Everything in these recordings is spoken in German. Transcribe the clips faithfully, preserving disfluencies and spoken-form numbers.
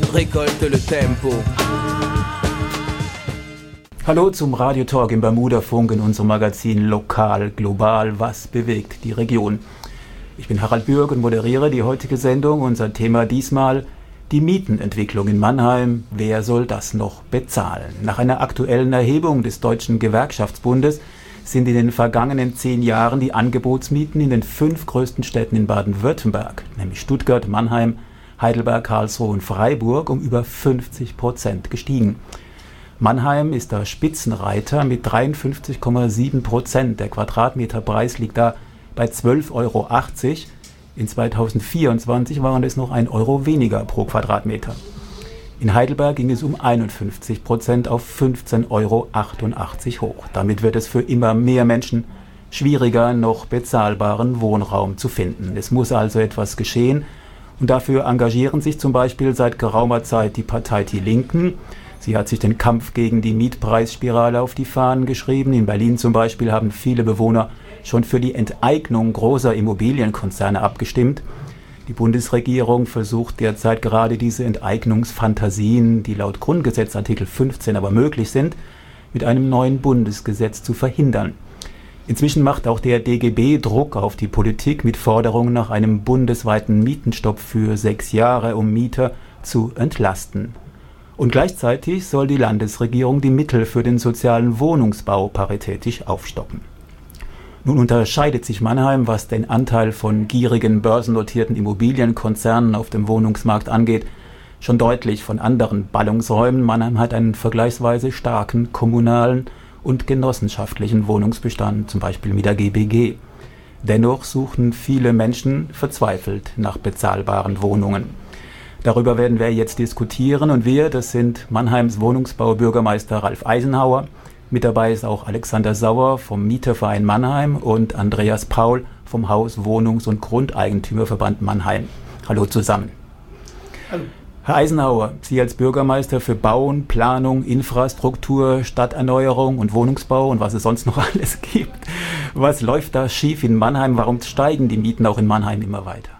récolte le tempo. Hallo zum Radio-Talk im Bermuda-Funk in unserem Magazin Lokal, Global, was bewegt die Region. Ich bin Harald Bürg und moderiere die heutige Sendung. Unser Thema diesmal die Mietenentwicklung in Mannheim. Wer soll das noch bezahlen? Nach einer aktuellen Erhebung des Deutschen Gewerkschaftsbundes sind in den vergangenen zehn Jahren die Angebotsmieten in den fünf größten Städten in Baden-Württemberg, nämlich Stuttgart, Mannheim, Heidelberg, Karlsruhe und Freiburg, um über fünfzig Prozent gestiegen. Mannheim ist der Spitzenreiter mit dreiundfünfzig Komma sieben Prozent. Der Quadratmeterpreis liegt da bei zwölf Euro achtzig. In zweitausendvierundzwanzig waren es noch ein Euro weniger pro Quadratmeter. In Heidelberg ging es um einundfünfzig Prozent auf fünfzehn Euro achtundachtzig hoch. Damit wird es für immer mehr Menschen schwieriger, noch bezahlbaren Wohnraum zu finden. Es muss also etwas geschehen. Und dafür engagieren sich zum Beispiel seit geraumer Zeit die Partei Die Linken. Sie hat sich den Kampf gegen die Mietpreisspirale auf die Fahnen geschrieben. In Berlin zum Beispiel haben viele Bewohner schon für die Enteignung großer Immobilienkonzerne abgestimmt. Die Bundesregierung versucht derzeit gerade diese Enteignungsfantasien, die laut Grundgesetz Artikel fünfzehn aber möglich sind, mit einem neuen Bundesgesetz zu verhindern. Inzwischen macht auch der D G B Druck auf die Politik mit Forderungen nach einem bundesweiten Mietenstopp für sechs Jahre, um Mieter zu entlasten. Und gleichzeitig soll die Landesregierung die Mittel für den sozialen Wohnungsbau paritätisch aufstocken. Nun unterscheidet sich Mannheim, was den Anteil von gierigen börsennotierten Immobilienkonzernen auf dem Wohnungsmarkt angeht, schon deutlich von anderen Ballungsräumen. Mannheim hat einen vergleichsweise starken kommunalen und genossenschaftlichen Wohnungsbestand, zum Beispiel mit der G B G. Dennoch suchen viele Menschen verzweifelt nach bezahlbaren Wohnungen. Darüber werden wir jetzt diskutieren und wir, das sind Mannheims Wohnungsbaubürgermeister Ralf Eisenhauer. Mit dabei ist auch Alexander Sauer vom Mieterverein Mannheim und Andreas Paul vom Haus Wohnungs- und Grundeigentümerverband Mannheim. Hallo zusammen. Hallo. Herr Eisenhauer, Sie als Bürgermeister für Bauen, Planung, Infrastruktur, Stadterneuerung und Wohnungsbau und was es sonst noch alles gibt. Was läuft da schief in Mannheim? Warum steigen die Mieten auch in Mannheim immer weiter?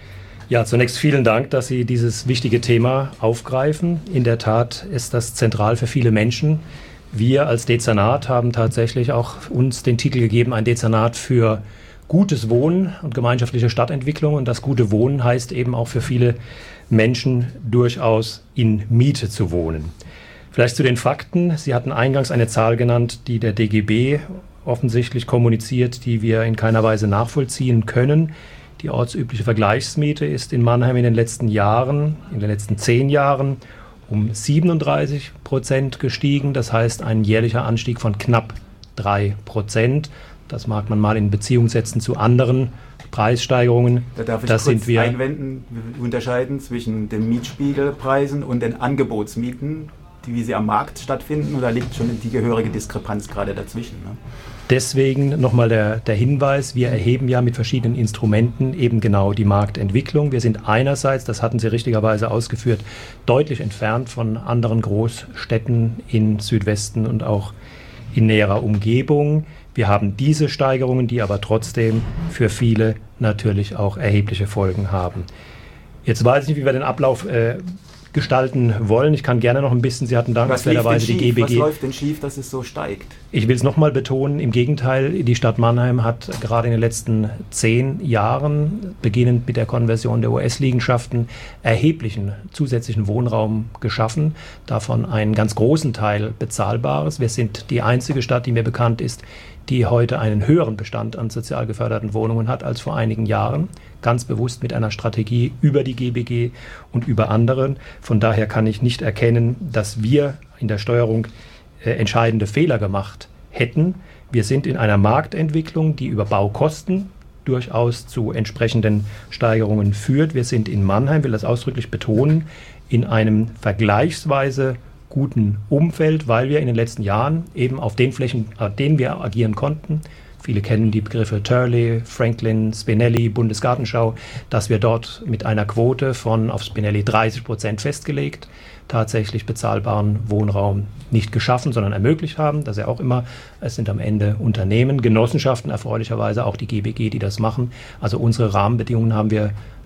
Ja, zunächst vielen Dank, dass Sie dieses wichtige Thema aufgreifen. In der Tat ist das zentral für viele Menschen. Wir als Dezernat haben tatsächlich auch uns den Titel gegeben, ein Dezernat für gutes Wohnen und gemeinschaftliche Stadtentwicklung. Und das gute Wohnen heißt eben auch für viele Menschen durchaus in Miete zu wohnen. Vielleicht zu den Fakten. Sie hatten eingangs eine Zahl genannt, die der D G B offensichtlich kommuniziert, die wir in keiner Weise nachvollziehen können. Die ortsübliche Vergleichsmiete ist in Mannheim in den letzten Jahren, in den letzten zehn Jahren um siebenunddreißig Prozent gestiegen. Das heißt ein jährlicher Anstieg von knapp drei Prozent. Das mag man mal in Beziehung setzen zu anderen Preissteigerungen. Da darf ich das kurz sind wir einwenden, wir unterscheiden zwischen den Mietspiegelpreisen und den Angebotsmieten, die wie sie am Markt stattfinden, und da liegt schon die gehörige Diskrepanz gerade dazwischen, ne? Deswegen nochmal der, der Hinweis, wir erheben ja mit verschiedenen Instrumenten eben genau die Marktentwicklung. Wir sind einerseits, das hatten Sie richtigerweise ausgeführt, deutlich entfernt von anderen Großstädten in Südwesten und auch in näherer Umgebung. Wir haben diese Steigerungen, die aber trotzdem für viele natürlich auch erhebliche Folgen haben. Jetzt weiß ich nicht, wie wir den Ablauf äh, gestalten wollen. Ich kann gerne noch ein bisschen, Sie hatten dankenswerterweise die G B G. Was läuft denn schief, dass es so steigt? Ich will es nochmal betonen, im Gegenteil, die Stadt Mannheim hat gerade in den letzten zehn Jahren, beginnend mit der Konversion der U S-Liegenschaften, erheblichen zusätzlichen Wohnraum geschaffen, davon einen ganz großen Teil bezahlbares. Wir sind die einzige Stadt, die mir bekannt ist, die heute einen höheren Bestand an sozial geförderten Wohnungen hat als vor einigen Jahren, ganz bewusst mit einer Strategie über die G B G und über anderen. Von daher kann ich nicht erkennen, dass wir in der Steuerung äh, entscheidende Fehler gemacht hätten. Wir sind in einer Marktentwicklung, die über Baukosten durchaus zu entsprechenden Steigerungen führt. Wir sind in Mannheim, will das ausdrücklich betonen, in einem vergleichsweise guten Umfeld, weil wir in den letzten Jahren eben auf den Flächen, auf denen wir agieren konnten, viele kennen die Begriffe Turley, Franklin, Spinelli, Bundesgartenschau, dass wir dort mit einer Quote von auf Spinelli dreißig Prozent festgelegt, tatsächlich bezahlbaren Wohnraum nicht geschaffen, sondern ermöglicht haben. Das ist ja auch immer, es sind am Ende Unternehmen, Genossenschaften, erfreulicherweise auch die G B G, die das machen. Also unsere Rahmenbedingungen haben wir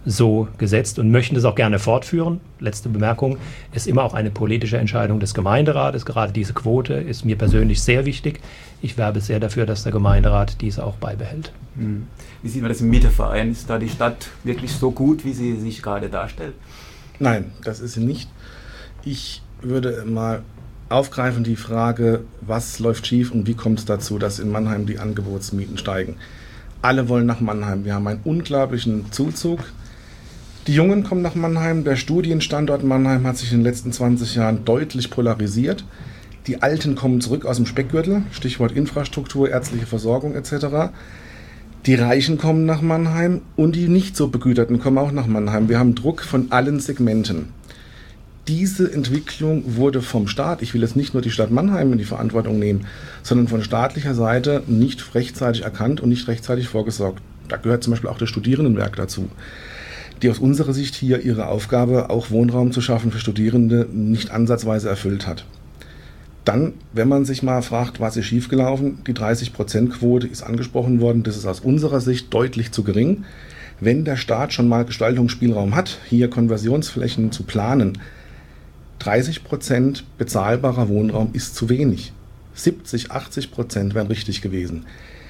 so gesetzt und möchten das auch gerne fortführen. Letzte Bemerkung, ist immer auch eine politische Entscheidung des Gemeinderates. Gerade diese Quote ist mir persönlich sehr wichtig. Ich werbe sehr dafür, dass der Gemeinderat diese auch beibehält. Wie sieht man das im Mieterverein? Ist da die Stadt wirklich so gut, wie sie sich gerade darstellt? Nein, das ist sie nicht. Ich würde mal aufgreifen die Frage, was läuft schief und wie kommt es dazu, dass in Mannheim die Angebotsmieten steigen. Alle wollen nach Mannheim. Wir haben einen unglaublichen Zuzug. Die Jungen kommen nach Mannheim. Der Studienstandort Mannheim hat sich in den letzten zwanzig Jahren deutlich polarisiert. Die Alten kommen zurück aus dem Speckgürtel, Stichwort Infrastruktur, ärztliche Versorgung et cetera. Die Reichen kommen nach Mannheim und die nicht so Begüterten kommen auch nach Mannheim. Wir haben Druck von allen Segmenten. Diese Entwicklung wurde vom Staat, ich will jetzt nicht nur die Stadt Mannheim in die Verantwortung nehmen, sondern von staatlicher Seite nicht rechtzeitig erkannt und nicht rechtzeitig vorgesorgt. Da gehört zum Beispiel auch das Studierendenwerk dazu, die aus unserer Sicht hier ihre Aufgabe, auch Wohnraum zu schaffen für Studierende, nicht ansatzweise erfüllt hat. Dann, wenn man sich mal fragt, was ist schiefgelaufen, die dreißig Prozent Quote ist angesprochen worden, das ist aus unserer Sicht deutlich zu gering. Wenn der Staat schon mal Gestaltungsspielraum hat, hier Konversionsflächen zu planen, dreißig Prozent bezahlbarer Wohnraum ist zu wenig. siebzig, achtzig Prozent wären richtig gewesen.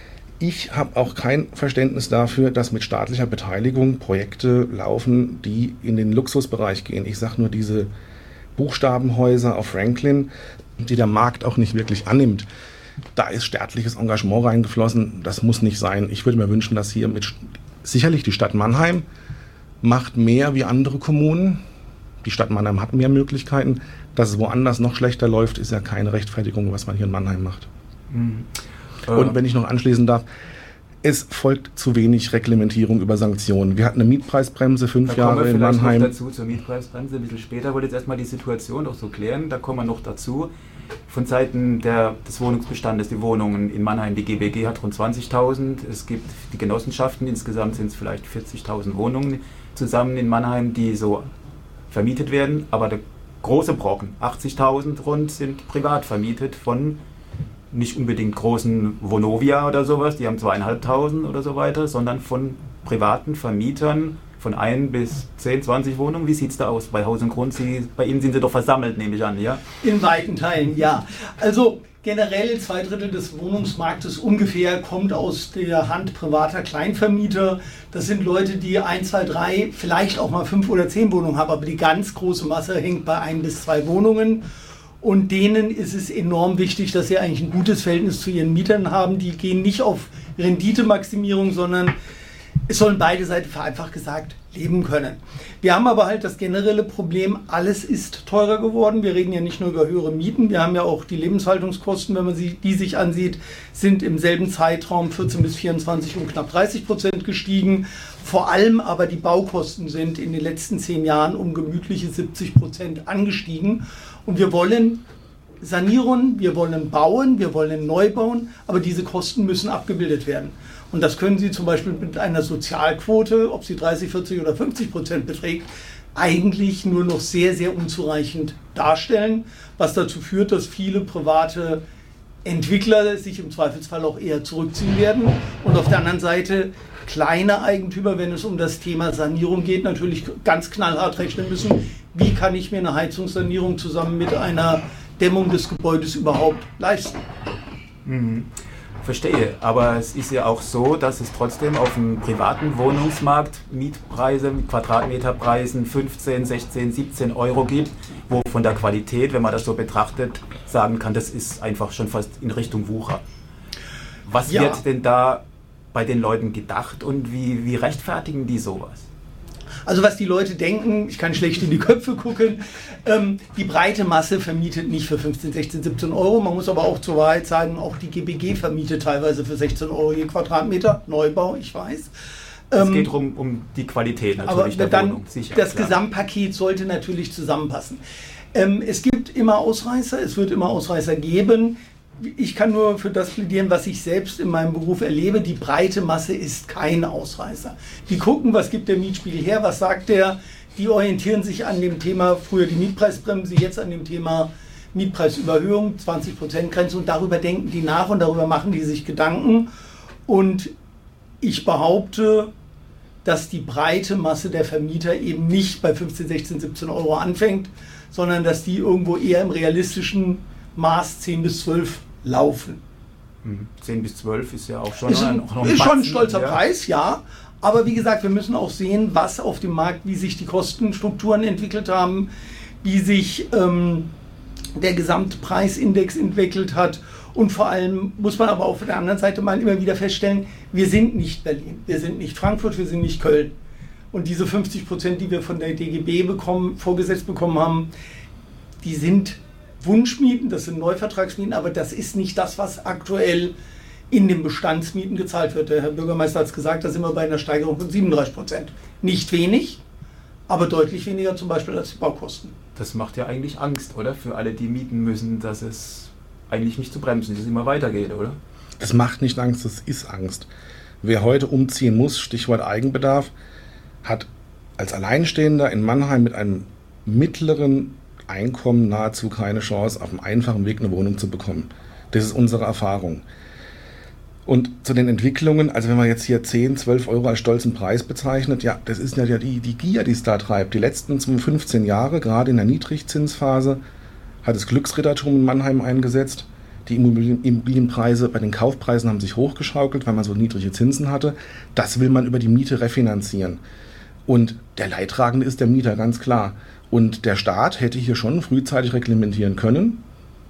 Ich habe auch kein Verständnis dafür, dass mit staatlicher Beteiligung Projekte laufen, die in den Luxusbereich gehen. Ich sage nur diese Buchstabenhäuser auf Franklin, die der Markt auch nicht wirklich annimmt. Da ist staatliches Engagement reingeflossen. Das muss nicht sein. Ich würde mir wünschen, dass hier mit sicherlich die Stadt Mannheim macht mehr wie andere Kommunen. Die Stadt Mannheim hat mehr Möglichkeiten. Dass es woanders noch schlechter läuft, ist ja keine Rechtfertigung, was man hier in Mannheim macht. Mhm. Und wenn ich noch anschließen darf, es folgt zu wenig Reglementierung über Sanktionen. Wir hatten eine Mietpreisbremse fünf da Jahre in Mannheim. Da kommen wir dazu zur Mietpreisbremse ein bisschen später. Ich wollte jetzt erstmal die Situation noch so klären. Da kommen wir noch dazu. Von Seiten der, des Wohnungsbestandes, die Wohnungen in Mannheim, die G B G hat rund zwanzigtausend. Es gibt die Genossenschaften, insgesamt sind es vielleicht vierzigtausend Wohnungen zusammen in Mannheim, die so vermietet werden. Aber der große Brocken, achtzigtausend rund, sind privat vermietet von nicht unbedingt großen Vonovia oder sowas, die haben zweieinhalbtausend oder so weiter, sondern von privaten Vermietern von ein bis zehn, zwanzig Wohnungen. Wie sieht es da aus bei Haus und Grund? Sie, bei Ihnen sind Sie doch versammelt, nehme ich an, ja? In weiten Teilen, ja. Also generell zwei Drittel des Wohnungsmarktes ungefähr kommt aus der Hand privater Kleinvermieter. Das sind Leute, die ein, zwei, drei, vielleicht auch mal fünf oder zehn Wohnungen haben, aber die ganz große Masse hängt bei ein bis zwei Wohnungen. Und denen ist es enorm wichtig, dass sie eigentlich ein gutes Verhältnis zu ihren Mietern haben. Die gehen nicht auf Renditemaximierung, sondern es sollen beide Seiten vereinfacht gesagt leben können. Wir haben aber halt das generelle Problem, alles ist teurer geworden. Wir reden ja nicht nur über höhere Mieten, wir haben ja auch die Lebenshaltungskosten, wenn man sie, die sich ansieht, sind im selben Zeitraum vierzehn bis vierundzwanzig um knapp dreißig Prozent gestiegen. Vor allem aber die Baukosten sind in den letzten zehn Jahren um gemütliche siebzig Prozent angestiegen. Und wir wollen sanieren, wir wollen bauen, wir wollen neu bauen, aber diese Kosten müssen abgebildet werden. Und das können Sie zum Beispiel mit einer Sozialquote, ob sie dreißig, vierzig oder fünfzig Prozent beträgt, eigentlich nur noch sehr, sehr unzureichend darstellen, was dazu führt, dass viele private Entwickler sich im Zweifelsfall auch eher zurückziehen werden. Und auf der anderen Seite kleine Eigentümer, wenn es um das Thema Sanierung geht, natürlich ganz knallhart rechnen müssen, wie kann ich mir eine Heizungssanierung zusammen mit einer Dämmung des Gebäudes überhaupt leisten. Mhm. Verstehe, aber es ist ja auch so, dass es trotzdem auf dem privaten Wohnungsmarkt Mietpreise mit Quadratmeterpreisen fünfzehn, sechzehn, siebzehn Euro gibt, wo von der Qualität, wenn man das so betrachtet, sagen kann, das ist einfach schon fast in Richtung Wucher. Was ja. wird denn da bei den Leuten gedacht und wie, wie rechtfertigen die sowas? Also was die Leute denken, ich kann schlecht in die Köpfe gucken, ähm, die breite Masse vermietet nicht für fünfzehn, sechzehn, siebzehn Euro. Man muss aber auch zur Wahrheit sagen, auch die G B G vermietet teilweise für sechzehn Euro je Quadratmeter. Neubau, ich weiß. Es ähm, geht um, um die Qualität natürlich aber der dann Wohnung. Sicher, das klar. Gesamtpaket sollte natürlich zusammenpassen. Ähm, es gibt immer Ausreißer, es wird immer Ausreißer geben. Ich kann nur für das plädieren, was ich selbst in meinem Beruf erlebe. Die breite Masse ist kein Ausreißer. Die gucken, was gibt der Mietspiegel her, was sagt der. Die orientieren sich an dem Thema, früher die Mietpreisbremse, jetzt an dem Thema Mietpreisüberhöhung, zwanzig Prozent Grenze. Und darüber denken die nach und darüber machen die sich Gedanken. Und ich behaupte, dass die breite Masse der Vermieter eben nicht bei fünfzehn, sechzehn, siebzehn Euro anfängt, sondern dass die irgendwo eher im realistischen Maß zehn bis zwölf laufen. zehn bis zwölf ist ja auch schon, ist ein, noch ein, ist Batzen, schon ein stolzer ja. Preis, ja. Aber wie gesagt, wir müssen auch sehen, was auf dem Markt, wie sich die Kostenstrukturen entwickelt haben, wie sich ähm, der Gesamtpreisindex entwickelt hat. Und vor allem muss man aber auf der anderen Seite mal immer wieder feststellen, wir sind nicht Berlin, wir sind nicht Frankfurt, wir sind nicht Köln. Und diese fünfzig Prozent, die wir von der D G B bekommen, vorgesetzt bekommen haben, die sind Wunschmieten, das sind Neuvertragsmieten, aber das ist nicht das, was aktuell in den Bestandsmieten gezahlt wird. Der Herr Bürgermeister hat es gesagt, da sind wir bei einer Steigerung von siebenunddreißig Prozent. Nicht wenig, aber deutlich weniger zum Beispiel als die Baukosten. Das macht ja eigentlich Angst, oder? Für alle, die mieten müssen, dass es eigentlich nicht zu bremsen, dass es immer weitergeht, oder? Das macht nicht Angst, das ist Angst. Wer heute umziehen muss, Stichwort Eigenbedarf, hat als Alleinstehender in Mannheim mit einem mittleren Einkommen nahezu keine Chance, auf einem einfachen Weg eine Wohnung zu bekommen. Das ist unsere Erfahrung. Und zu den Entwicklungen, also wenn man jetzt hier zehn, zwölf Euro als stolzen Preis bezeichnet, ja, das ist ja die, die Gier, die es da treibt. Die letzten fünfzehn Jahre, gerade in der Niedrigzinsphase, hat das Glücksrittertum in Mannheim eingesetzt. Die Immobilien, Immobilienpreise bei den Kaufpreisen haben sich hochgeschaukelt, weil man so niedrige Zinsen hatte. Das will man über die Miete refinanzieren. Und der Leidtragende ist der Mieter, ganz klar. Und der Staat hätte hier schon frühzeitig reglementieren können.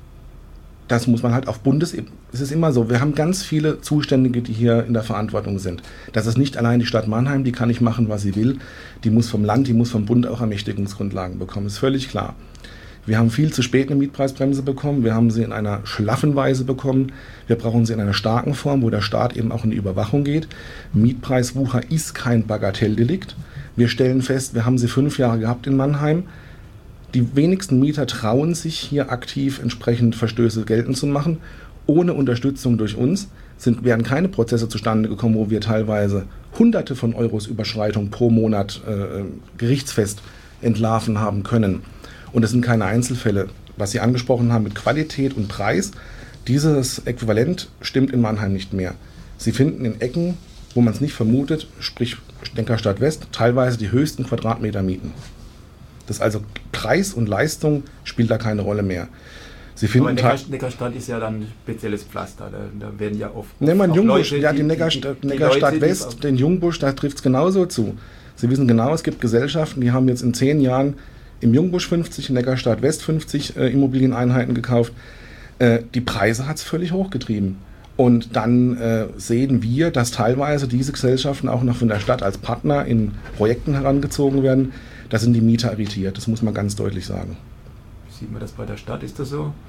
Das muss man halt auf Bundesebene. Es ist immer so, wir haben ganz viele Zuständige, die hier in der Verantwortung sind. Das ist nicht allein die Stadt Mannheim, die kann nicht machen, was sie will. Die muss vom Land, die muss vom Bund auch Ermächtigungsgrundlagen bekommen, ist völlig klar. Wir haben viel zu spät eine Mietpreisbremse bekommen, wir haben sie in einer schlaffen Weise bekommen, wir brauchen sie in einer starken Form, wo der Staat eben auch in die Überwachung geht. Mietpreiswucher ist kein Bagatelldelikt. Wir stellen fest, wir haben sie fünf Jahre gehabt in Mannheim. Die wenigsten Mieter trauen sich, hier aktiv entsprechend Verstöße geltend zu machen. Ohne Unterstützung durch uns sind, wären keine Prozesse zustande gekommen, wo wir teilweise Hunderte von Euros Überschreitung pro Monat äh, gerichtsfest entlarven haben können. Und das sind keine Einzelfälle. Was Sie angesprochen haben mit Qualität und Preis, dieses Äquivalent stimmt in Mannheim nicht mehr. Sie finden in Ecken, wo man es nicht vermutet, sprich Neckarstadt West, teilweise die höchsten Quadratmetermieten. Das ist also Preis und Leistung spielt da keine Rolle mehr. Sie finden Aber Neckar, Neckarstadt ist ja dann ein spezielles Pflaster. Da, da werden ja oft. Nehmen wir einen Jungbusch, Leute, ja, die, die Neckarstadt, die, die Neckarstadt Leute, West, den Jungbusch, da trifft es genauso zu. Sie wissen genau, es gibt Gesellschaften, die haben jetzt in zehn Jahren im Jungbusch fünfzig, in Neckarstadt West fünfzig äh, Immobilieneinheiten gekauft. Äh, die Preise hat es völlig hochgetrieben. Und dann äh, sehen wir, dass teilweise diese Gesellschaften auch noch von der Stadt als Partner in Projekten herangezogen werden. Da sind die Mieter irritiert, das muss man ganz deutlich sagen. Sieht man das bei der Stadt, ist das so?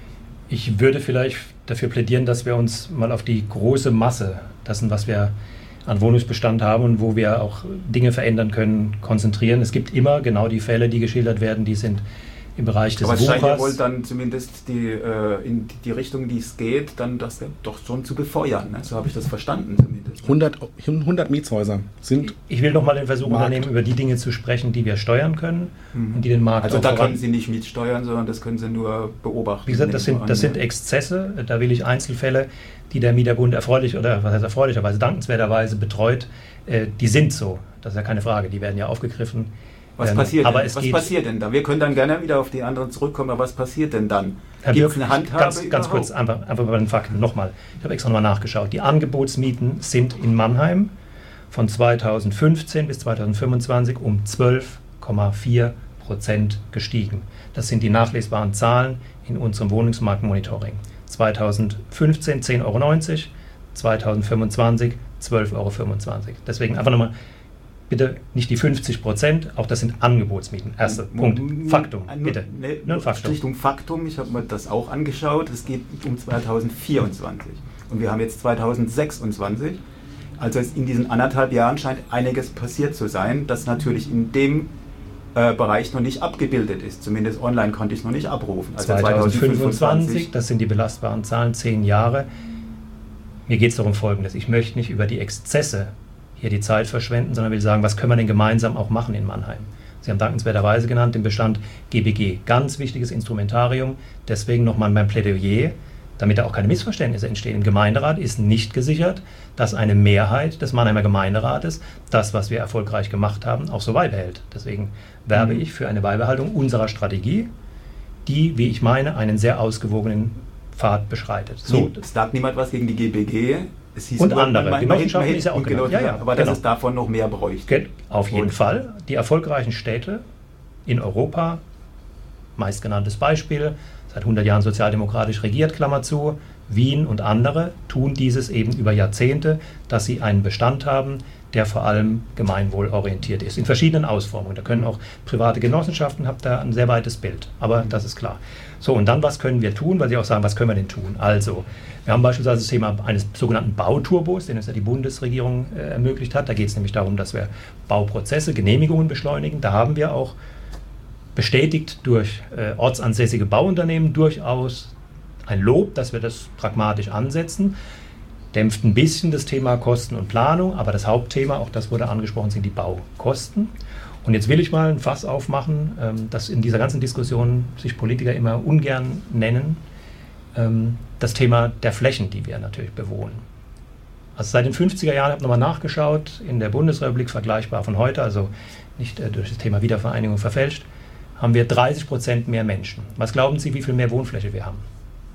Ich würde vielleicht dafür plädieren, dass wir uns mal auf die große Masse dessen, was wir an Wohnungsbestand haben und wo wir auch Dinge verändern können, konzentrieren. Es gibt immer genau die Fälle, die geschildert werden, die sind im Bereich des Aber es Wuchers. scheint ja wohl dann zumindest die, äh, in die Richtung, die es geht, dann das doch schon zu befeuern. Ne? So habe ich das verstanden zumindest. hundert, hundert Mietshäuser sind... Ich will noch mal den Versuch Markt. unternehmen, über die Dinge zu sprechen, die wir steuern können mhm. und die den Markt Also auch da voran- können Sie nicht mitsteuern, sondern das können Sie nur beobachten. Wie gesagt, das sind, das sind Exzesse, da will ich Einzelfälle, die der Mieterbund erfreulich oder was heißt erfreulicherweise, dankenswerterweise betreut, äh, die sind so. Das ist ja keine Frage, die werden ja aufgegriffen. Was, ähm, passiert, aber denn? es was geht, passiert denn da? Wir können dann gerne wieder auf die anderen zurückkommen, aber was passiert denn dann? Herr Gibt es Bürg, eine Handhabe ganz, ganz kurz, überhaupt? einfach, einfach bei den Fakten nochmal. Ich habe extra nochmal nachgeschaut. Die Angebotsmieten sind in Mannheim von zweitausendfünfzehn bis zweitausendfünfundzwanzig um zwölf Komma vier Prozent gestiegen. Das sind die nachlesbaren Zahlen in unserem Wohnungsmarktmonitoring. zweitausendfünfzehn zehn Euro neunzig, zweitausendfünfundzwanzig zwölf Euro fünfundzwanzig. Deswegen einfach nochmal, bitte nicht die fünfzig Prozent, auch das sind Angebotsmieten. Erster Punkt. Faktum, bitte. Ne, Nur ein Faktum. Richtung Faktum, ich habe mir das auch angeschaut, es geht um zweitausendvierundzwanzig und wir haben jetzt zweitausendsechsundzwanzig. Also in diesen anderthalb Jahren scheint einiges passiert zu sein, das natürlich in dem äh, Bereich noch nicht abgebildet ist. Zumindest online konnte ich es noch nicht abrufen. Also zweitausendfünfundzwanzig, das sind die belastbaren Zahlen, zehn Jahre. Mir geht es darum Folgendes, ich möchte nicht über die Exzesse hier die Zeit verschwenden, sondern will sagen, was können wir denn gemeinsam auch machen in Mannheim? Sie haben dankenswerterweise genannt den Bestand G B G, ganz wichtiges Instrumentarium. Deswegen nochmal mein Plädoyer, damit da auch keine Missverständnisse entstehen. Im Gemeinderat ist nicht gesichert, dass eine Mehrheit des Mannheimer Gemeinderates das, was wir erfolgreich gemacht haben, auch so beibehält. Deswegen werbe ich für eine Beibehaltung unserer Strategie, die, wie ich meine, einen sehr ausgewogenen Pfad beschreitet. So, es sagt niemand was gegen die G B G. Es hieß und nur, andere. Man, die Genossenschaften ist ja auch genau, ja, ja, aber genau. dass es davon noch mehr bräuchte. Auf jeden und. Fall. Die erfolgreichen Städte in Europa, meistgenanntes Beispiel, seit hundert Jahren sozialdemokratisch regiert, Klammer zu, Wien und andere, tun dieses eben über Jahrzehnte, dass sie einen Bestand haben, der vor allem gemeinwohlorientiert ist, in verschiedenen Ausformungen. Da können auch private Genossenschaften, habt da ein sehr weites Bild, aber das ist klar. So, und dann, was können wir tun? Weil Sie auch sagen, was können wir denn tun? Also, wir haben beispielsweise das Thema eines sogenannten Bauturbos, den es ja die Bundesregierung äh, ermöglicht hat. Da geht es nämlich darum, dass wir Bauprozesse, Genehmigungen beschleunigen. Da haben wir auch bestätigt durch äh, ortsansässige Bauunternehmen durchaus ein Lob, dass wir das pragmatisch ansetzen. Dämpft ein bisschen das Thema Kosten und Planung, aber das Hauptthema, auch das wurde angesprochen, sind die Baukosten. Und jetzt will ich mal ein Fass aufmachen, ähm, das in dieser ganzen Diskussion sich Politiker immer ungern nennen, ähm, das Thema der Flächen, die wir natürlich bewohnen. Also seit den fünfziger Jahren, ich habe nochmal nachgeschaut, in der Bundesrepublik, vergleichbar von heute, also nicht äh, durch das Thema Wiedervereinigung verfälscht, haben wir dreißig Prozent mehr Menschen. Was glauben Sie, wie viel mehr Wohnfläche wir haben?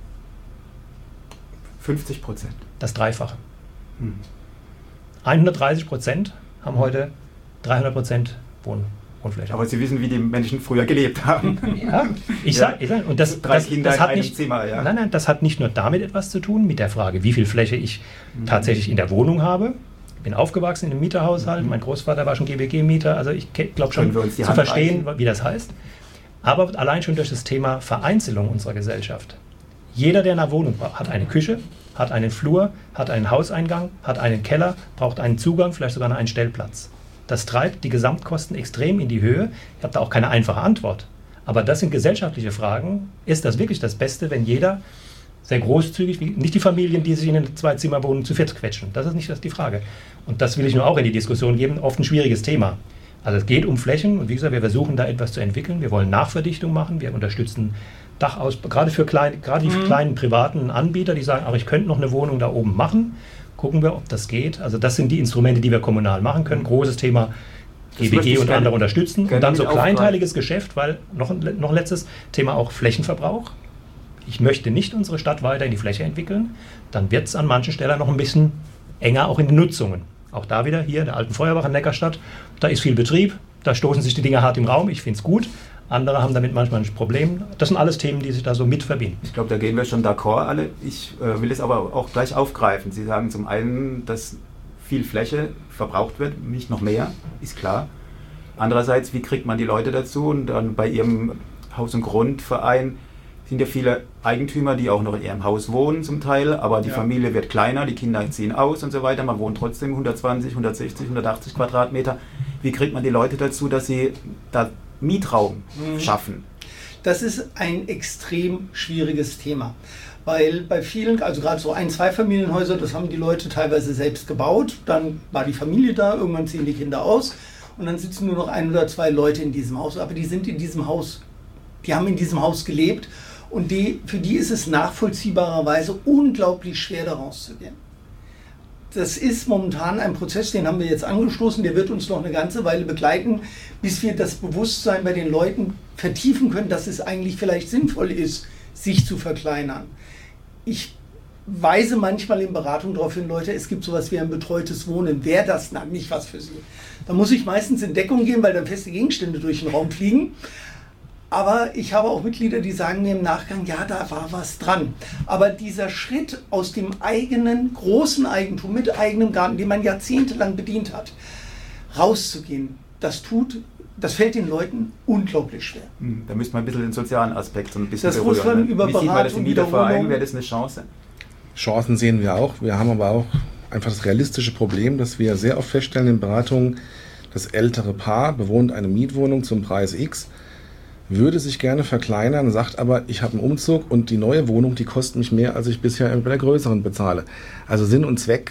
fünfzig Prozent. Das Dreifache. Hm. hundertdreißig Prozent haben heute dreihundert Prozent Wohn Wohnfläche. Aber Sie wissen, wie die Menschen früher gelebt haben. Ja, ich sage, ja. sag, und das, Drei das, Kinder das hat in einem nicht, Zimmer, ja. Nein, nein, das hat nicht nur damit etwas zu tun, mit der Frage, wie viel Fläche ich mhm. tatsächlich in der Wohnung habe. Ich bin aufgewachsen in einem Mieterhaushalt, mhm. mein Großvater war schon G B G-Mieter, also ich glaube schon zu Hand verstehen, reichen? Wie das heißt. Aber allein schon durch das Thema Vereinzelung unserer Gesellschaft. Jeder, der eine Wohnung braucht, hat eine Küche, hat einen Flur, hat einen Hauseingang, hat einen Keller, braucht einen Zugang, vielleicht sogar einen Stellplatz. Das treibt die Gesamtkosten extrem in die Höhe. Ich habe da auch keine einfache Antwort. Aber das sind gesellschaftliche Fragen. Ist das wirklich das Beste, wenn jeder sehr großzügig, nicht die Familien, die sich in eine Zwei-Zimmer-Wohnung zu viert quetschen? Das ist nicht das die Frage. Und das will ich nur auch in die Diskussion geben. Oft ein schwieriges Thema. Also es geht um Flächen und wie gesagt, wir versuchen da etwas zu entwickeln. Wir wollen Nachverdichtung machen. Wir unterstützen Dachaus, gerade für, klein, gerade die mhm. kleinen privaten Anbieter, die sagen, aber ich könnte noch eine Wohnung da oben machen. Gucken wir, ob das geht. Also das sind die Instrumente, die wir kommunal machen können. Großes Thema G B G und gerne, andere unterstützen. Und dann so kleinteiliges Geschäft, weil noch, noch letztes Thema auch Flächenverbrauch. Ich möchte nicht unsere Stadt weiter in die Fläche entwickeln. Dann wird es an manchen Stellen noch ein bisschen enger, auch in den Nutzungen. Auch da wieder hier, der alten Feuerbach in Neckarstadt, da ist viel Betrieb, da stoßen sich die Dinge hart im Raum, ich finde es gut. Andere haben damit manchmal ein Problem. Das sind alles Themen, die sich da so mit verbinden. Ich glaube, da gehen wir schon d'accord alle. Ich äh, will es aber auch gleich aufgreifen. Sie sagen zum einen, dass viel Fläche verbraucht wird, nicht noch mehr, ist klar. Andererseits, wie kriegt man die Leute dazu? Und dann bei Ihrem Haus- und Grundverein sind ja viele Eigentümer, die auch noch in ihrem Haus wohnen zum Teil, aber die ja. Familie wird kleiner, die Kinder ziehen aus und so weiter. Man wohnt trotzdem hundertzwanzig, hundertsechzig, hundertachtzig Quadratmeter. Wie kriegt man die Leute dazu, dass sie da Mietraum mhm. schaffen? Das ist ein extrem schwieriges Thema, weil bei vielen, also gerade so ein-, Zweifamilienhäuser, das haben die Leute teilweise selbst gebaut, dann war die Familie da, irgendwann ziehen die Kinder aus und dann sitzen nur noch ein oder zwei Leute in diesem Haus, aber die sind in diesem Haus, die haben in diesem Haus gelebt und die, für die ist es nachvollziehbarerweise unglaublich schwer, da rauszugehen. Das ist momentan ein Prozess, den haben wir jetzt angestoßen, der wird uns noch eine ganze Weile begleiten, bis wir das Bewusstsein bei den Leuten vertiefen können, dass es eigentlich vielleicht sinnvoll ist, sich zu verkleinern. Ich weise manchmal in Beratung darauf hin, Leute, es gibt sowas wie ein betreutes Wohnen, wäre das dann nicht was für Sie? Da muss ich meistens in Deckung gehen, weil dann feste Gegenstände durch den Raum fliegen. Aber ich habe auch Mitglieder, die sagen mir im Nachgang, ja, da war was dran. Aber dieser Schritt aus dem eigenen, großen Eigentum mit eigenem Garten, den man jahrzehntelang bedient hat, rauszugehen, das tut, das fällt den Leuten unglaublich schwer. Da müsste man ein bisschen den sozialen Aspekt so ein bisschen das berühren. Das muss man über Wie Beratung, sieht man das im Mieterverein? Wäre das eine Chance? Chancen sehen wir auch. Wir haben aber auch einfach das realistische Problem, dass wir sehr oft feststellen in Beratungen, das ältere Paar bewohnt eine Mietwohnung zum Preis X, würde sich gerne verkleinern, sagt aber, ich habe einen Umzug und die neue Wohnung, die kostet mich mehr, als ich bisher bei der größeren bezahle. Also Sinn und Zweck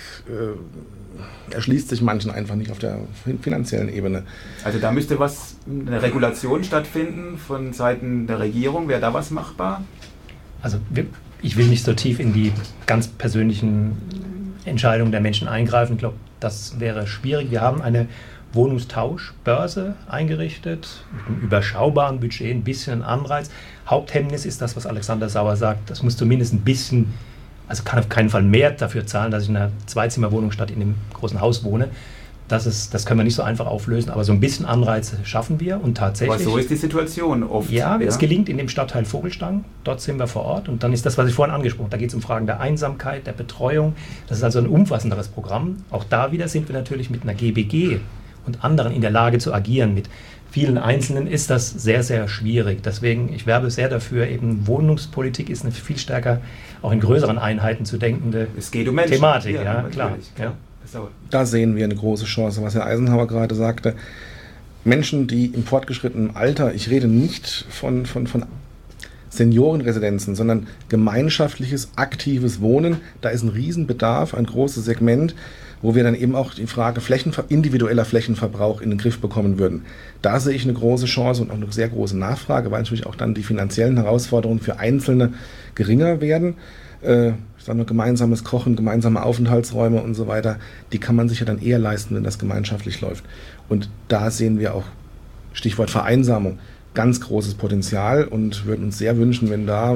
äh, erschließt sich manchen einfach nicht auf der finanziellen Ebene. Also da müsste was, eine Regulation stattfinden von Seiten der Regierung. Wäre da was machbar? Also wir, ich will nicht so tief in die ganz persönlichen Entscheidungen der Menschen eingreifen. Ich glaube, das wäre schwierig. Wir haben eine Wohnungstauschbörse eingerichtet, mit einem überschaubaren Budget, ein bisschen Anreiz. Haupthemmnis ist das, was Alexander Sauer sagt. Das muss zumindest ein bisschen, also kann auf keinen Fall mehr dafür zahlen, dass ich in einer Zweizimmerwohnung statt in einem großen Haus wohne. Das, ist, das können wir nicht so einfach auflösen, aber so ein bisschen Anreize schaffen wir und tatsächlich... Aber so ist die Situation oft. Ja, ja, es gelingt in dem Stadtteil Vogelstang, dort sind wir vor Ort und dann ist das, was ich vorhin angesprochen habe, da geht es um Fragen der Einsamkeit, der Betreuung, das ist also ein umfassenderes Programm. Auch da wieder sind wir natürlich mit einer G B G und anderen in der Lage zu agieren. Mit vielen Einzelnen ist das sehr, sehr schwierig. Deswegen, ich werbe sehr dafür, eben Wohnungspolitik ist eine viel stärker auch in größeren Einheiten zu denkende es geht um Menschen. Thematik. Ja, ja, klar. Ja. Da sehen wir eine große Chance, was Herr Eisenhower gerade sagte. Menschen, die im fortgeschrittenen Alter, ich rede nicht von, von, von Seniorenresidenzen, sondern gemeinschaftliches, aktives Wohnen, da ist ein Riesenbedarf, ein großes Segment, wo wir dann eben auch die Frage Flächenver- individueller Flächenverbrauch in den Griff bekommen würden. Da sehe ich eine große Chance und auch eine sehr große Nachfrage, weil natürlich auch dann die finanziellen Herausforderungen für Einzelne geringer werden. Äh, ich sage nur gemeinsames Kochen, gemeinsame Aufenthaltsräume und so weiter, die kann man sich ja dann eher leisten, wenn das gemeinschaftlich läuft. Und da sehen wir auch, Stichwort Vereinsamung, ganz großes Potenzial und würden uns sehr wünschen, wenn da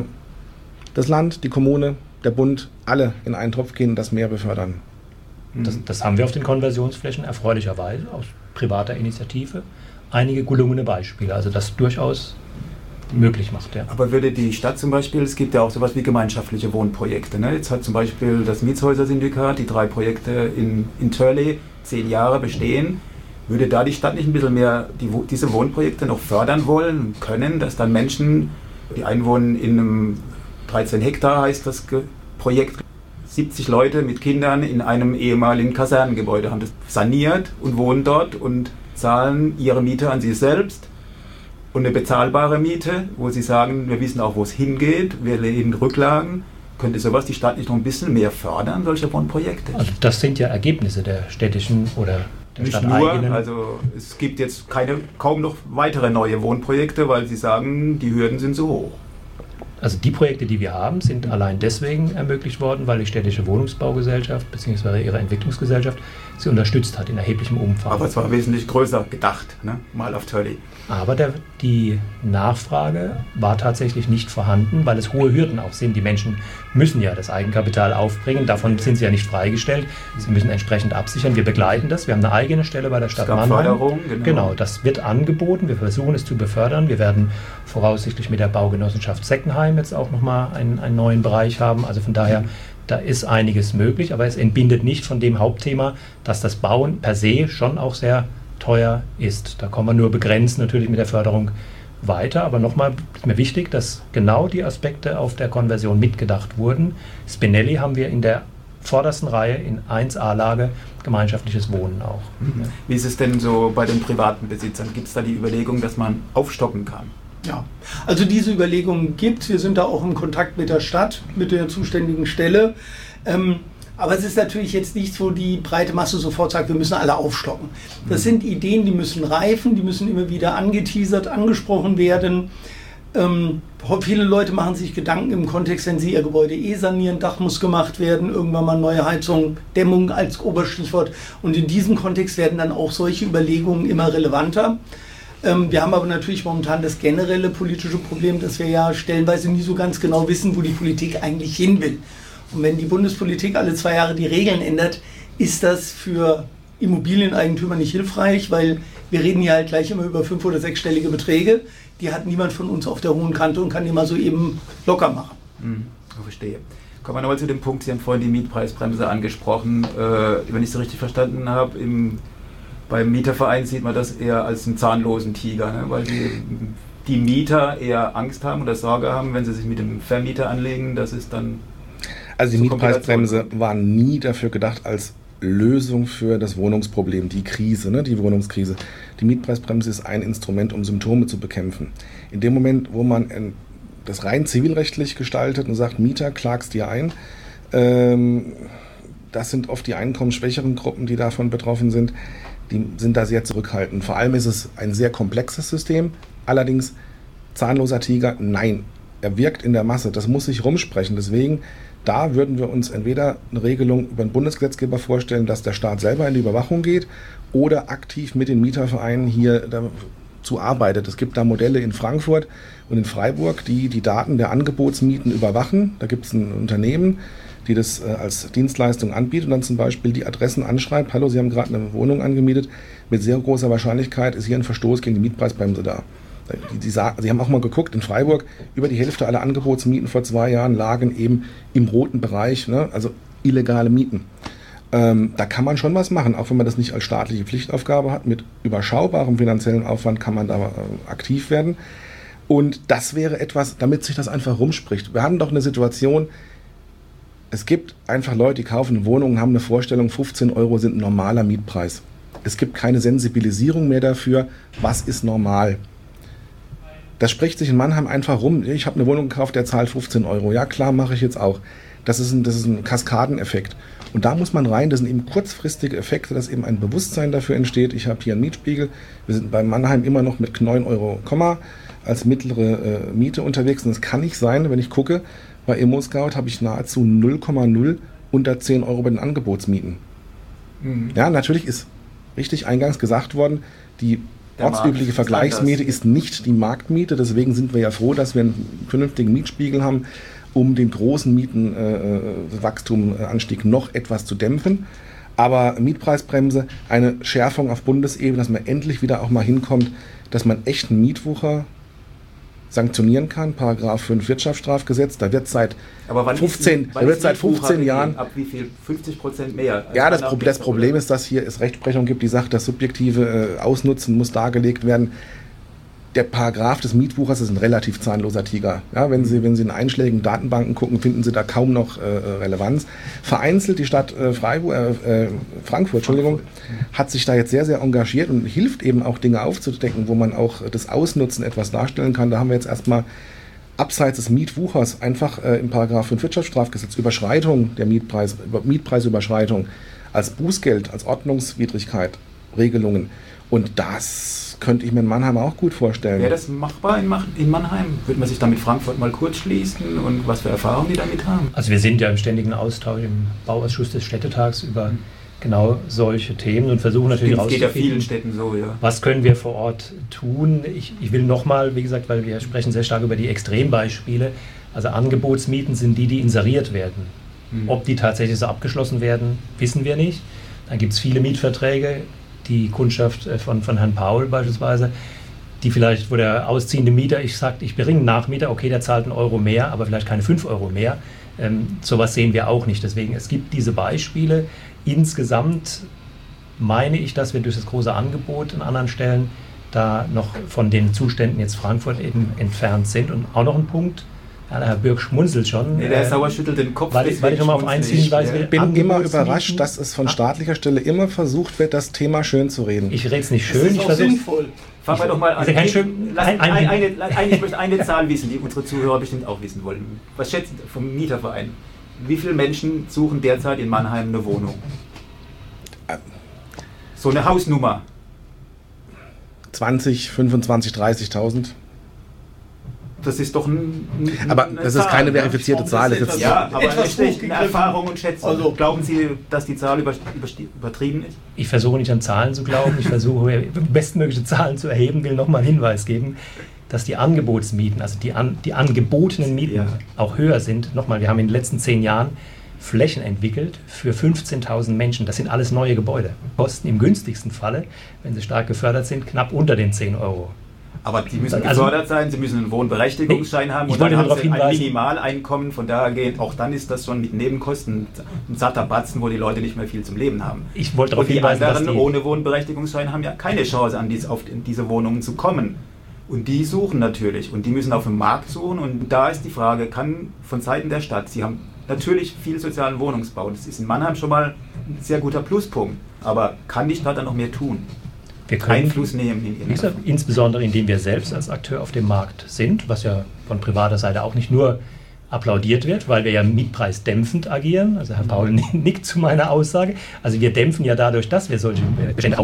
das Land, die Kommune, der Bund, alle in einen Topf gehen und das mehr befördern. Das, das haben wir auf den Konversionsflächen erfreulicherweise aus privater Initiative. Einige gelungene Beispiele, also das durchaus möglich macht. Ja. Aber würde die Stadt zum Beispiel, es gibt ja auch sowas wie gemeinschaftliche Wohnprojekte. Ne? Jetzt hat zum Beispiel das Mietshäuser-Syndikat die drei Projekte in, in Törle zehn Jahre bestehen. Würde da die Stadt nicht ein bisschen mehr die, diese Wohnprojekte noch fördern wollen und können, dass dann Menschen, die einwohnen in einem dreizehn Hektar heißt das Projekt, siebzig Leute mit Kindern in einem ehemaligen Kasernengebäude haben das saniert und wohnen dort und zahlen ihre Miete an sich selbst und eine bezahlbare Miete, wo sie sagen, wir wissen auch, wo es hingeht, wir legen Rücklagen. Könnte sowas die Stadt nicht noch ein bisschen mehr fördern, solche Wohnprojekte? Also das sind ja Ergebnisse der städtischen oder der nicht stadteigenen. Nur, also es gibt jetzt keine, kaum noch weitere neue Wohnprojekte, weil sie sagen, die Hürden sind so hoch. Also die Projekte, die wir haben, sind allein deswegen ermöglicht worden, weil die städtische Wohnungsbaugesellschaft bzw. ihre Entwicklungsgesellschaft sie unterstützt hat in erheblichem Umfang. Aber es war wesentlich größer gedacht, ne? Mal auf Törle. Aber der, die Nachfrage war tatsächlich nicht vorhanden, weil es hohe Hürden auch sind. Die Menschen müssen ja das Eigenkapital aufbringen, davon sind sie ja nicht freigestellt. Sie müssen entsprechend absichern. Wir begleiten das. Wir haben eine eigene Stelle bei der Stadt Mannheim. Förderung, genau. Genau, das wird angeboten. Wir versuchen es zu befördern. Wir werden voraussichtlich mit der Baugenossenschaft Seckenheim jetzt auch nochmal einen, einen neuen Bereich haben. Also von daher, da ist einiges möglich, aber es entbindet nicht von dem Hauptthema, dass das Bauen per se schon auch sehr teuer ist. Da kommen wir nur begrenzt natürlich mit der Förderung weiter. Aber nochmal ist mir wichtig, dass genau die Aspekte auf der Konversion mitgedacht wurden. Spinelli haben wir in der vordersten Reihe in eins A-Lage gemeinschaftliches Wohnen auch. Mhm. Wie ist es denn so bei den privaten Besitzern? Gibt es da die Überlegung, dass man aufstocken kann? Ja, also diese Überlegungen gibt es. Wir sind da auch im Kontakt mit der Stadt, mit der zuständigen Stelle. Ähm, aber es ist natürlich jetzt nicht so, die breite Masse sofort sagt, wir müssen alle aufstocken. Das sind Ideen, die müssen reifen, die müssen immer wieder angeteasert, angesprochen werden. Ähm, viele Leute machen sich Gedanken im Kontext, wenn sie ihr Gebäude eh sanieren, Dach muss gemacht werden, irgendwann mal neue Heizung, Dämmung als Oberstichwort. Und in diesem Kontext werden dann auch solche Überlegungen immer relevanter. Ähm, wir haben aber natürlich momentan das generelle politische Problem, dass wir ja stellenweise nie so ganz genau wissen, wo die Politik eigentlich hin will. Und wenn die Bundespolitik alle zwei Jahre die Regeln ändert, ist das für Immobilieneigentümer nicht hilfreich, weil wir reden hier halt gleich immer über fünf- oder sechsstellige Beträge. Die hat niemand von uns auf der hohen Kante und kann die mal so eben locker machen. Hm, ich verstehe. Kommen wir nochmal zu dem Punkt, Sie haben vorhin die Mietpreisbremse angesprochen. Äh, wenn ich es richtig verstanden habe, im, beim Mieterverein sieht man das eher als einen zahnlosen Tiger, ne? Weil die, die Mieter eher Angst haben oder Sorge haben, wenn sie sich mit dem Vermieter anlegen, dass es dann... Also die Mietpreisbremse war nie dafür gedacht als Lösung für das Wohnungsproblem, die Krise, ne, die Wohnungskrise. Die Mietpreisbremse ist ein Instrument, um Symptome zu bekämpfen. In dem Moment, wo man das rein zivilrechtlich gestaltet und sagt, Mieter, klagst dir ein, ähm, das sind oft die einkommensschwächeren Gruppen, die davon betroffen sind, die sind da sehr zurückhaltend. Vor allem ist es ein sehr komplexes System, allerdings zahnloser Tiger, nein. er wirkt in der Masse, das muss sich rumsprechen. Deswegen, da würden wir uns entweder eine Regelung über den Bundesgesetzgeber vorstellen, dass der Staat selber in die Überwachung geht oder aktiv mit den Mietervereinen hier dazu arbeitet. Es gibt da Modelle in Frankfurt und in Freiburg, die die Daten der Angebotsmieten überwachen. Da gibt es ein Unternehmen, die das äh, als Dienstleistung anbietet und dann zum Beispiel die Adressen anschreibt, hallo, Sie haben gerade eine Wohnung angemietet, mit sehr großer Wahrscheinlichkeit ist hier ein Verstoß gegen die Mietpreisbremse da. Die, die, Sie haben auch mal geguckt, in Freiburg, über die Hälfte aller Angebotsmieten vor zwei Jahren lagen eben im roten Bereich, ne, also illegale Mieten. Ähm, da kann man schon was machen, auch wenn man das nicht als staatliche Pflichtaufgabe hat. Mit überschaubarem finanziellen Aufwand kann man da äh, aktiv werden. Und das wäre etwas, damit sich das einfach rumspricht. Wir hatten doch eine Situation, es gibt einfach Leute, die kaufen eine Wohnung und haben eine Vorstellung, fünfzehn Euro sind ein normaler Mietpreis. Es gibt keine Sensibilisierung mehr dafür, was ist normal. Das spricht sich in Mannheim einfach rum. Ich habe eine Wohnung gekauft, der zahlt fünfzehn Euro. Ja klar, mache ich jetzt auch. Das ist, ein, das ist ein Kaskadeneffekt. Und da muss man rein, das sind eben kurzfristige Effekte, dass eben ein Bewusstsein dafür entsteht. Ich habe hier einen Mietspiegel. Wir sind bei Mannheim immer noch mit neun Euro als mittlere äh, Miete unterwegs. Und es kann nicht sein, wenn ich gucke, bei ImmoScout habe ich nahezu null Komma null unter zehn Euro bei den Angebotsmieten. Mhm. Ja, natürlich ist richtig eingangs gesagt worden, die Der ortsübliche Vergleichsmiete ist nicht die Marktmiete. Deswegen sind wir ja froh, dass wir einen vernünftigen Mietspiegel haben, um den großen Mietenwachstumanstieg äh, noch etwas zu dämpfen. Aber Mietpreisbremse, eine Schärfung auf Bundesebene, dass man endlich wieder auch mal hinkommt, dass man echten Mietwucher sanktionieren kann, Paragraph fünf Wirtschaftsstrafgesetz, da wird seit fünfzehn, da wird seit fünfzehn Jahren... Ab wie viel? fünfzig Prozent mehr? Ja, das, Pro- das Problem ist, dass hier es Rechtsprechung gibt, die sagt, das subjektive äh, Ausnutzen muss dargelegt werden. Der Paragraph des Mietwuchers ist ein relativ zahnloser Tiger. Ja, wenn Sie, wenn Sie in einschlägigen Datenbanken gucken, finden Sie da kaum noch äh, Relevanz. Vereinzelt die Stadt äh, Freiburg, äh, Frankfurt, Entschuldigung, hat sich da jetzt sehr, sehr engagiert und hilft eben auch Dinge aufzudecken, wo man auch das Ausnutzen etwas darstellen kann. Da haben wir jetzt erstmal abseits des Mietwuchers einfach äh, im Paragraph fünf Wirtschaftsstrafgesetz Überschreitung der Mietpreis, Mietpreisüberschreitung als Bußgeld, als Ordnungswidrigkeit, Regelungen. Und das könnte ich mir in Mannheim auch gut vorstellen. Wäre das machbar in Mannheim? Würde man sich da mit Frankfurt mal kurz schließen und was für Erfahrungen die damit haben? Also wir sind ja im ständigen Austausch im Bauausschuss des Städtetags über mhm. genau solche Themen und versuchen natürlich herauszufinden, geht ja vielen Städten so, ja. Was können wir vor Ort tun? Ich, ich will nochmal, wie gesagt, weil wir sprechen sehr stark über die Extrembeispiele, also Angebotsmieten sind die, die inseriert werden. Mhm. Ob die tatsächlich so abgeschlossen werden, wissen wir nicht. Dann gibt es viele Mietverträge, die Kundschaft von, von Herrn Paul beispielsweise, die vielleicht, wo der ausziehende Mieter, ich sage, ich bringe einen Nachmieter, okay, der zahlt einen Euro mehr, aber vielleicht keine fünf Euro mehr. Ähm, sowas sehen wir auch nicht. Deswegen, es gibt diese Beispiele. Insgesamt meine ich, dass wir durch das große Angebot an anderen Stellen da noch von den Zuständen jetzt Frankfurt eben entfernt sind. Und auch noch ein Punkt, ja, der Herr Bürg schmunzelt schon. Nee, der äh, Sauer schüttelt den Kopf. Weil ich, weil ich nochmal auf eins hinweisen will. Ich bin immer überrascht, dass es von staatlicher Stelle immer versucht wird, das Thema schön zu reden. Ich rede es nicht schön, ich versuche sinnvoll. Fangen wir doch mal an. Kein schön, ein, ein, ein, eine, eine, ich möchte eine Zahl wissen, die unsere Zuhörer bestimmt auch wissen wollen. Was schätzen Sie vom Mieterverein? Wie viele Menschen suchen derzeit in Mannheim eine Wohnung? So eine Hausnummer. zwanzig, fünfundzwanzig, dreißigtausend. Das ist doch ein, ein, aber das ist Zahl, keine verifizierte ja, Zahl. Das ist ja, aber etwas eine Erfahrung und Schätzung. Also, glauben Sie, dass die Zahl über, über, übertrieben ist? Ich versuche nicht an Zahlen zu glauben. Ich versuche, bestmögliche Zahlen zu erheben. Will nochmal einen Hinweis geben, dass die Angebotsmieten, also die, an, die angebotenen Mieten ja. auch höher sind. Nochmal, wir haben in den letzten zehn Jahren Flächen entwickelt für fünfzehntausend Menschen. Das sind alles neue Gebäude. Kosten im günstigsten Falle, wenn sie stark gefördert sind, knapp unter den zehn Euro. Aber die müssen also, gefördert sein, sie müssen einen Wohnberechtigungsschein nee, haben und dann haben sie ein Minimaleinkommen, von daher geht, auch dann ist das schon mit Nebenkosten ein satter Batzen, wo die Leute nicht mehr viel zum Leben haben. Ich wollte darauf und die hinweisen, anderen dass die ohne Wohnberechtigungsschein haben ja keine Chance, an dies, auf diese Wohnungen zu kommen. Und die suchen natürlich und die müssen auf dem Markt suchen und da ist die Frage, kann von Seiten der Stadt, sie haben natürlich viel sozialen Wohnungsbau, das ist in Mannheim schon mal ein sehr guter Pluspunkt, aber kann die Stadt da noch mehr tun? Wir können Einfluss nehmen in ihren gesagt, insbesondere indem wir selbst als Akteur auf dem Markt sind, was ja von privater Seite auch nicht nur applaudiert wird, weil wir ja mietpreisdämpfend agieren. Also Herr Paul nickt zu meiner Aussage. Also wir dämpfen ja dadurch, dass wir solche Bestände